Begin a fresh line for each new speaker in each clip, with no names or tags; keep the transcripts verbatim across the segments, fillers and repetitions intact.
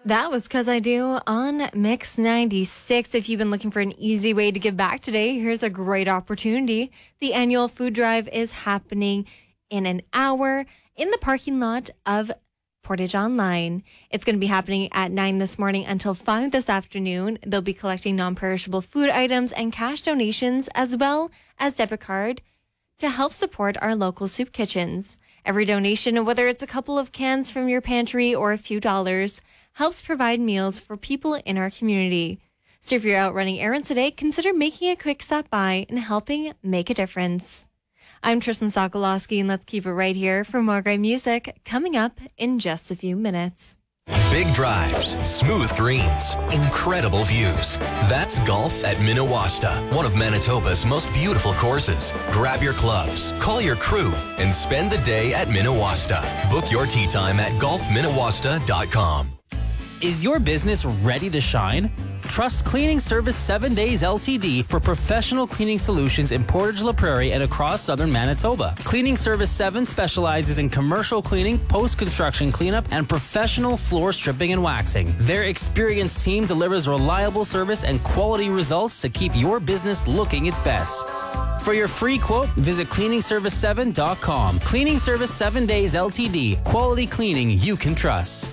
That was 'Cause I Do on Mix ninety-six. If you've been looking for an easy way to give back today, here's a great opportunity. The annual food drive is happening in an hour in the parking lot of Portage Online. It's going to be happening at nine this morning until five this afternoon. They'll be collecting non-perishable food items and cash donations as well as debit card to help support our local soup kitchens. Every donation, whether it's a couple of cans from your pantry or a few dollars, helps provide meals for people in our community. So if you're out running errands today, consider making a quick stop by and helping make a difference. I'm Tristan Sokolowski, and let's keep it right here for more great music coming up in just a few minutes.
Big drives, smooth greens, incredible views. That's golf at Minawasta, one of Manitoba's most beautiful courses. Grab your clubs, call your crew, and spend the day at Minawasta. Book your tee time at golf minawasta dot com.
Is your business ready to shine? Trust Cleaning Service seven days L T D for professional cleaning solutions in Portage La Prairie and across southern Manitoba. Cleaning Service seven specializes in commercial cleaning, post-construction cleanup, and professional floor stripping and waxing. Their experienced team delivers reliable service and quality results to keep your business looking its best. For your free quote, visit cleaning service seven dot com. Cleaning Service seven days L T D. Quality cleaning you can trust.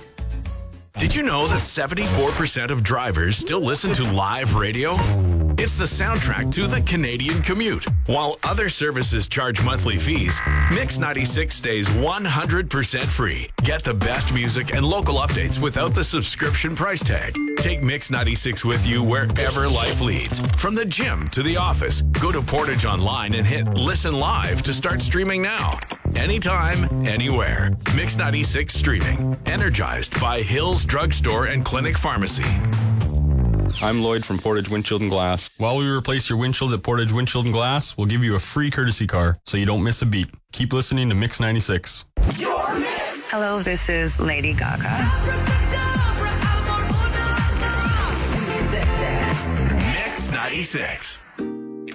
Did you know that seventy-four percent of drivers still listen to live radio? It's the soundtrack to the Canadian commute. While other services charge monthly fees, Mix ninety-six stays one hundred percent free. Get the best music and local updates without the subscription price tag. Take Mix ninety-six with you wherever life leads. From the gym to the office, go to Portage Online and hit Listen Live to start streaming now. Anytime, anywhere. Mix ninety-six streaming. Energized by Hills Drugstore and Clinic Pharmacy.
I'm Lloyd from Portage Windshield and Glass.
While we replace your windshield at Portage Windshield and Glass, we'll give you a free courtesy car so you don't miss a beat. Keep listening to Mix ninety-six.
Hello, this is Lady Gaga.
Mix ninety-six.